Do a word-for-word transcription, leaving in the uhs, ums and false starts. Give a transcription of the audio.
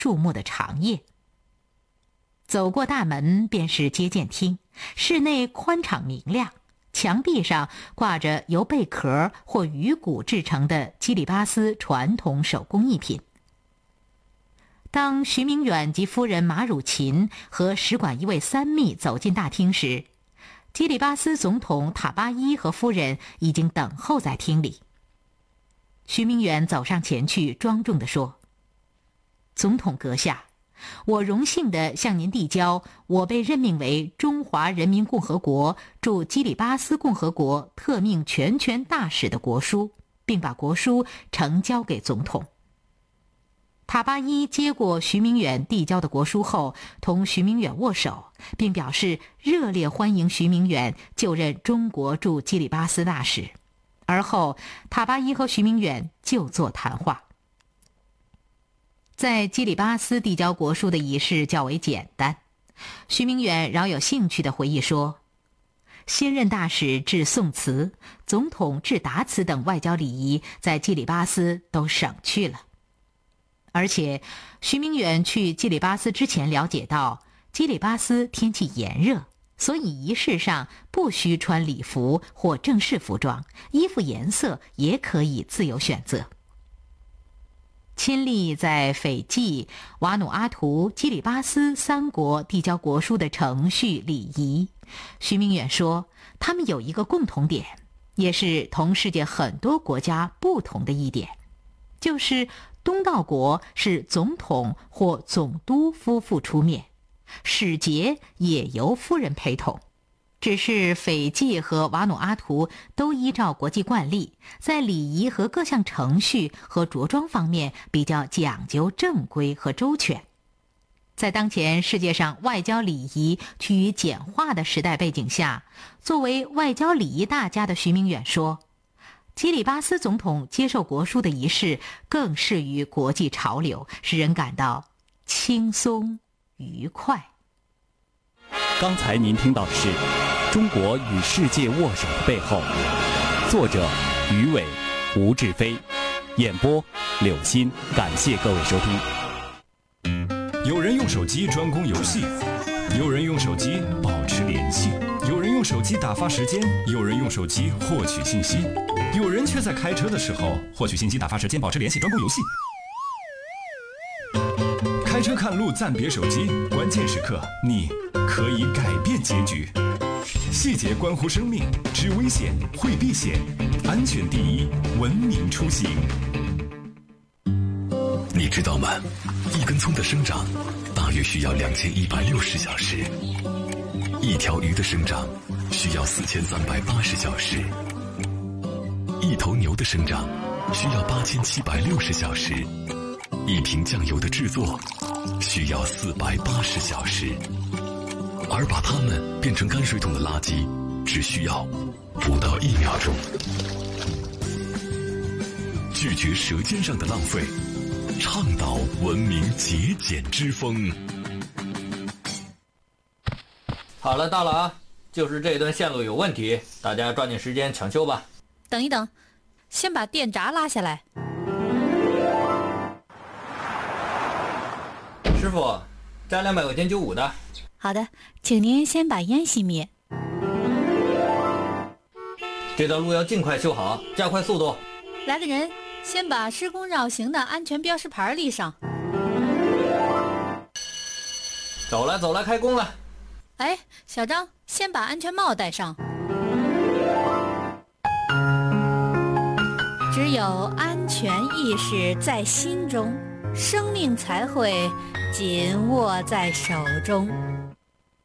注目的长夜。走过大门便是接见厅，室内宽敞明亮，墙壁上挂着由贝壳或鱼骨制成的基里巴斯传统手工艺品。当徐明远及夫人马汝琴和使馆一位三秘走进大厅时，基里巴斯总统塔巴伊和夫人已经等候在厅里。徐明远走上前去，庄重地说：“总统阁下，我荣幸地向您递交我被任命为中华人民共和国驻基里巴斯共和国特命全权大使的国书，并把国书呈交给总统。”塔巴伊接过徐明远递交的国书后，同徐明远握手，并表示热烈欢迎徐明远就任中国驻基里巴斯大使。而后，塔巴伊和徐明远就座谈话。在基里巴斯递交国书的仪式较为简单，徐明远饶有兴趣地回忆说：“新任大使致宋词，总统致答词等外交礼仪在基里巴斯都省去了。”而且，徐明远去基里巴斯之前了解到，基里巴斯天气炎热，所以仪式上不需穿礼服或正式服装，衣服颜色也可以自由选择。亲历在斐济、瓦努阿图、基里巴斯三国递交国书的程序礼仪，徐明远说，他们有一个共同点，也是同世界很多国家不同的一点，就是东道国是总统或总督夫妇出面，使节也由夫人陪同。只是斐济和瓦努阿图都依照国际惯例，在礼仪和各项程序和着装方面比较讲究正规和周全。在当前世界上外交礼仪趋于简化的时代背景下，作为外交礼仪大家的徐明远说，基里巴斯总统接受国书的仪式更适于国际潮流，使人感到轻松愉快。 刚才您听到的是《中国与世界握手的背后》，作者于伟、吴志飞，演播柳鑫。感谢各位收听。 有人用手机专攻游戏，有人用手机保持联系，有人用手机打发时间，有人用手机获取信息，有人却在开车的时候获取信息、打发时间、保持联系、专攻游戏。开车看路暂别手机，关键时刻你可以改变结局。细节关乎生命，知危险会避险，安全第一，文明出行。 你知道吗？一根葱的生长大约需要两千一百六十小时，一条鱼的生长需要四千三百八十小时，一头牛的生长需要八千七百六十小时，一瓶酱油的制作需要四百八十小时，而把它们变成泔水桶的垃圾只需要不到一秒钟。拒绝舌尖上的浪费，倡导文明节俭之风。 好了，到了啊，就是这段线路有问题，大家抓紧时间抢修吧。 等一等，先把电闸拉下来。 师傅，加两百块钱九五的。 好的，请您先把烟熄灭。 这条路要尽快修好，加快速度。 来的人，先把施工绕行的安全标识牌立上。 走了走了，开工了。 哎，小张，先把安全帽戴上。只有安全意识在心中，生命才会紧握在手中。